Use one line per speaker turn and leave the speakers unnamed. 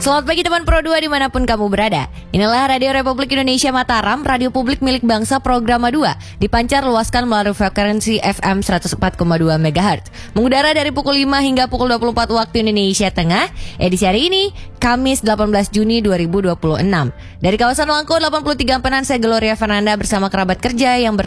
Selamat pagi teman Pro 2 dimanapun kamu berada. Inilah Radio Republik Indonesia Mataram, radio publik milik bangsa Programa 2. Dipancar luaskan melalui frekuensi FM 104,2 MHz. Mengudara dari pukul 5 hingga pukul 24 waktu Indonesia Tengah. Edisi hari ini, Kamis 18 Juni 2026. Dari kawasan Langko 83 Penan, saya Gloria Fernanda bersama kerabat kerja yang